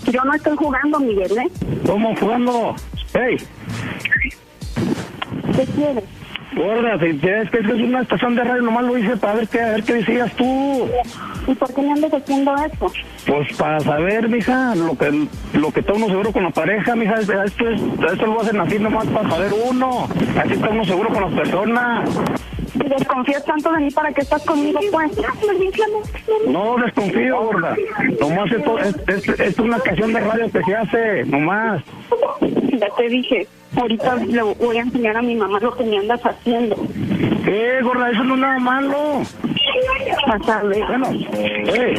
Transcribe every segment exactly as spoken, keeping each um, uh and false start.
Yo no estoy jugando, Miguel, ¿eh? ¿Cómo jugando? ¡Ey! ¿Qué quieres? Gorda, si es que es una estación de radio, nomás lo hice para ver qué, a ver qué decías tú. ¿Y por qué me andas haciendo eso? Pues para saber, mija, lo que lo que está uno seguro con la pareja, mija, esto, es, esto lo hacen así nomás para saber uno. Así está uno seguro con las personas. Si desconfías tanto de mí, ¿para qué estás conmigo, pues? No desconfío, gorda. Nomás esto es, es, es, es una canción de radio que se hace, nomás. Ya te dije, ahorita le voy a enseñar a mi mamá lo que me andas haciendo. ¿Qué, gorda? Eso no es nada malo. Vas a ver. Bueno, eh.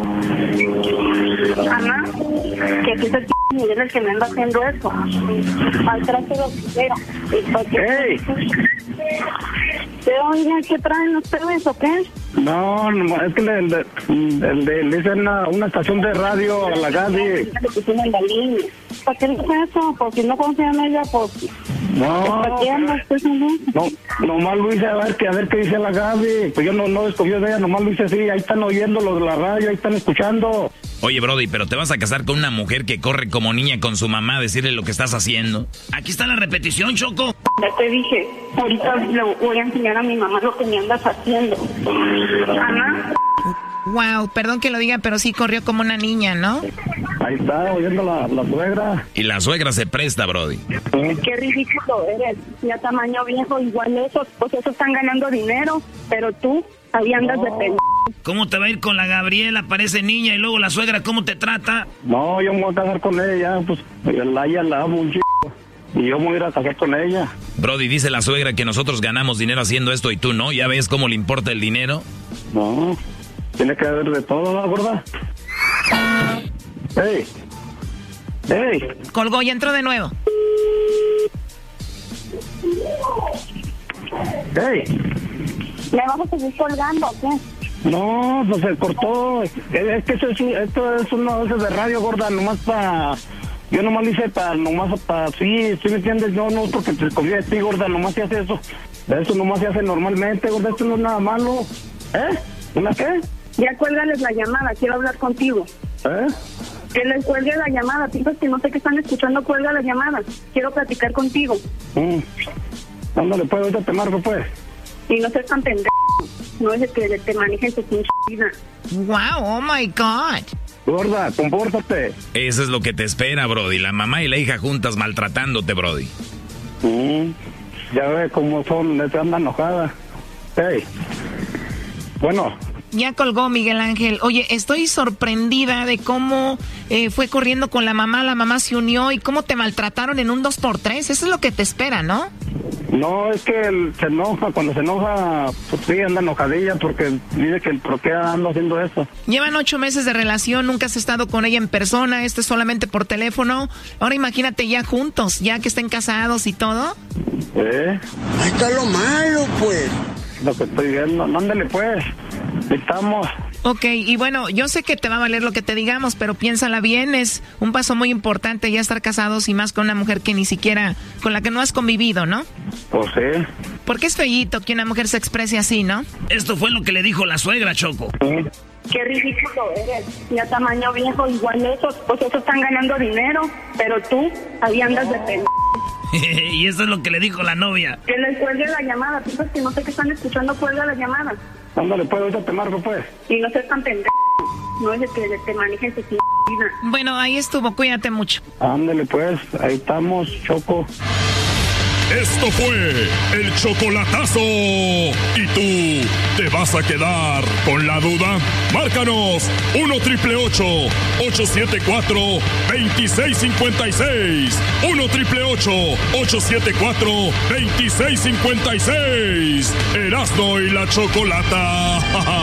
Ana, que aquí es el Miguel el que me anda haciendo eso. Al traste de primero. ¡Ey! ¿De dónde? ¿Qué traen ustedes o qué? No, no, es que le, le, le, le, le hice una, una estación de radio a la Gaby. ¿Para qué le hace eso? Pues si no confía en ella, pues... No, ¿para qué andas haciendo eso? no, nomás lo hice a ver, que, a ver qué dice la Gaby. Pues yo no, no desconfío de ella, nomás lo hice así. Ahí están oyendo los de la radio, ahí están escuchando. Oye, Brody, pero te vas a casar con una mujer que corre como niña con su mamá a decirle lo que estás haciendo. Aquí está la repetición, Choco. Ya te dije, ahorita le voy a enseñar a mi mamá lo que me andas haciendo. Ana. Wow, perdón que lo diga, pero sí corrió como una niña, ¿no? Ahí está, oyendo la, la suegra. Y la suegra se presta, Brody. Qué ridículo eres. Ya tamaño viejo, igual esos, pues esos están ganando dinero, pero tú, ahí andas no. de pendejo. ¿Cómo te va a ir con la Gabriela? Parece niña y luego la suegra, ¿cómo te trata? No, yo me voy a casar con ella, pues la ella la amo un chico. Y yo me voy a ir a casar con ella. Brody, dice la suegra que nosotros ganamos dinero haciendo esto y tú no. ¿Ya ves cómo le importa el dinero? No, tiene que haber de todo, ¿no, gorda? ¡Ey! ¡Ey! Colgó y entró de nuevo. ¡Ey! ¿Me vas a seguir colgando o qué? No, pues se cortó. Es, es que esto es, esto es uno de esos de radio, gorda, nomás para... Yo nomás lo hice para, nomás para... Sí, ¿sí me entiendes? No, no, porque te confío de ti, gorda, nomás se hace eso. Eso nomás se hace normalmente, gorda, esto no es nada malo. ¿Eh? ¿Una qué? Ya cuélgales la llamada, quiero hablar contigo. ¿Eh? Que les cuelgue la llamada, piensas que no sé qué están escuchando, cuelga la llamada. Quiero platicar contigo. Mm. Ándale, pues, ahorita te marco, pues. Y no seas tan pendejo. No es que te manejen tu pinche vida. Wow, oh my God. Gorda, compórtate. Eso es lo que te espera, Brody. La mamá y la hija juntas maltratándote, Brody. Mm. Ya ves cómo son, te andan enojada. Hey. Bueno. Ya colgó, Miguel Ángel. Oye, estoy sorprendida de cómo eh, fue corriendo con la mamá, la mamá se unió y cómo te maltrataron en un dos por tres. Eso es lo que te espera, ¿no? No, es que él se enoja, cuando se enoja, pues sí, anda enojadilla porque dice que ¿por qué ando haciendo eso? Llevan ocho meses de relación, nunca has estado con ella en persona, esto es solamente por teléfono. Ahora imagínate ya juntos, ya que estén casados y todo. ¿Eh? Ahí está lo malo, pues. Lo que estoy viendo, mándale pues, estamos... Ok, y bueno, yo sé que te va a valer lo que te digamos, pero piénsala bien, es un paso muy importante ya estar casados y más con una mujer que ni siquiera, con la que no has convivido, ¿no? Pues sí. Porque es feíto que una mujer se exprese así, ¿no? Esto fue lo que le dijo la suegra, Choco. Sí. Qué ridículo eres. Ya tamaño viejo, igual esos, pues esos están ganando dinero, pero tú, ahí andas de pendejo. Y eso es lo que le dijo la novia. Que les cuelgue la llamada, piensas que no sé qué están escuchando, cuelga la llamada. Ándale pues, ahorita te marco pues. Y no seas tan pendejo. No es que te manejen tu vida. Bueno, ahí estuvo, cuídate mucho. Ándale pues, ahí estamos, Choco. Esto fue el chocolatazo. ¿Y tú te vas a quedar con la duda? Márcanos uno triple ocho, ocho siete cuatro, dos seis cinco seis. uno triple ocho, ocho siete cuatro, dos seis cinco seis. Erasmo y la Chocolata.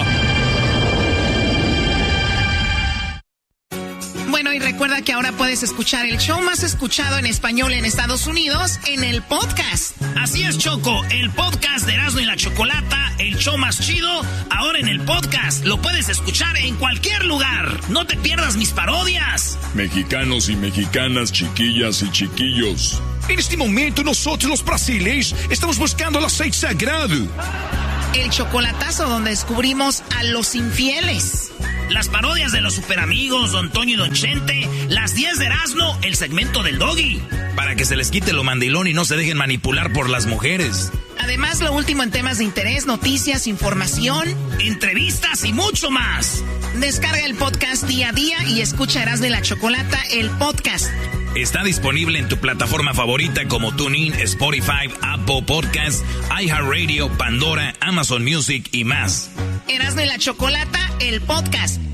Bueno, y recuerda que ahora puedes escuchar el show más escuchado en español en Estados Unidos en el podcast. Así es, Choco, el podcast de Erasmo y la Chocolata, el show más chido, ahora en el podcast. Lo puedes escuchar en cualquier lugar. No te pierdas mis parodias. Mexicanos y mexicanas, chiquillas y chiquillos. En este momento nosotros los brasileños estamos buscando el aceite sagrado. el chocolatazo donde descubrimos a los infieles. Las parodias de los superamigos, Don Toño y Don Chente, las diez de Erasmo, el segmento del Doggy. Para que se les quite lo mandilón y no se dejen manipular por las mujeres. Además, lo último en temas de interés, noticias, información, entrevistas y mucho más. Descarga el podcast día a día y escucha Erasmo y la Chocolata, el podcast. Está disponible en tu plataforma favorita como TuneIn, Spotify, Apple Podcasts, iHeartRadio, Pandora, Amazon Music y más. Erasmo y la Chocolata, el podcast.